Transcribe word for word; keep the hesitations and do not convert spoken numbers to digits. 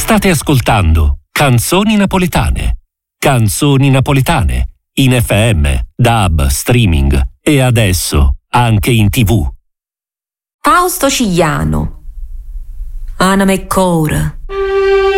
State ascoltando Canzoni Napoletane. Canzoni Napoletane in F M, D A B, streaming e adesso anche in tivù. Fausto Cigliano, Anima e Cora.